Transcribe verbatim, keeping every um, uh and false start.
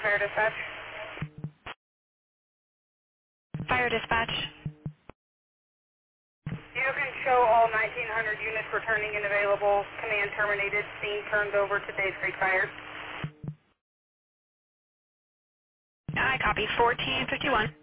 Fire Dispatch. Fire dispatch. You can show all nineteen hundred units returning and available. Command terminated. Scene turned over to Dave Creek Fire. I copy fourteen fifty-one.